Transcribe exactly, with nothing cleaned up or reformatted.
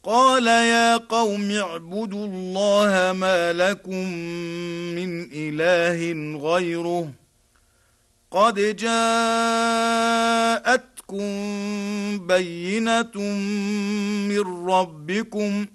قال يا قوم اعبدوا الله ما لكم من إله غيره قد جاءتكم بينة من ربكم